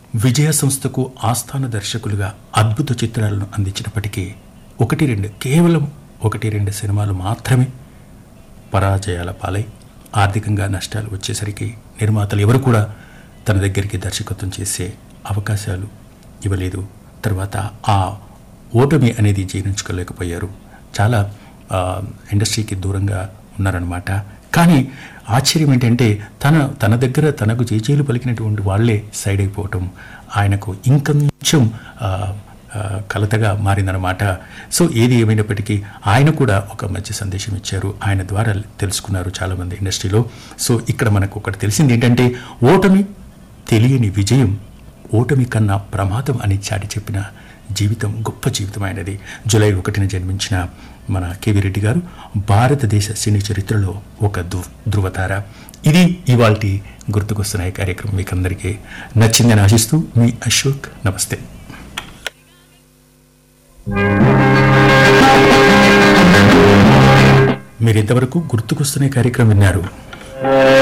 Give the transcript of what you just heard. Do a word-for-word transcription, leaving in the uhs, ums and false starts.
విజయ సంస్థకు ఆస్థాన దర్శకులుగా అద్భుత చిత్రాలను అందించినప్పటికీ ఒకటి రెండు కేవలం ఒకటి రెండు సినిమాలు మాత్రమే పరాజయాల పాలై ఆర్థికంగా నష్టాలు వచ్చేసరికి నిర్మాతలు ఎవరు కూడా తన దగ్గరికి దర్శకత్వం చేసే అవకాశాలు ఇవ్వలేదు. తర్వాత ఆ ఓటమి అనేది జీర్ణించుకోలేకపోయారు. చాలా ఇండస్ట్రీకి దూరంగా ఉన్నారనమాట. కానీ ఆశ్చర్యం ఏంటంటే తన తన దగ్గర తనకు చేచేలు పలికినటువంటి వాళ్లే సైడ్ అయిపోవటం ఆయనకు ఇంకొంచెం కలతగా మారిందనమాట. సో ఏది ఏమైనప్పటికీ ఆయన కూడా ఒక మంచి సందేశం ఇచ్చారు. ఆయన ద్వారా తెలుసుకున్నారు చాలామంది ఇండస్ట్రీలో. సో ఇక్కడ మనకు ఒకటి తెలిసింది ఏంటంటే ఓటమి తెలియని విజయం, ఓటమి కన్నా ప్రమాదం అని చాటి చెప్పిన జీవితం గొప్ప జీవితం అయినది. జూలై ఒకటిన జన్మించిన మన కేవీ రెడ్డి గారు భారతదేశ సినీ చరిత్రలో ఒక ధృ ధృవతార. ఇది ఇవాల్టి గుర్తుకొస్తున్నాయి కార్యక్రమం. మీకు అందరికీ నచ్చిందని ఆశిస్తూ మీ అశోక్. నమస్తే. మీరు ఇంతవరకు గుర్తుకొస్తున్నాయి కార్యక్రమం విన్నారు.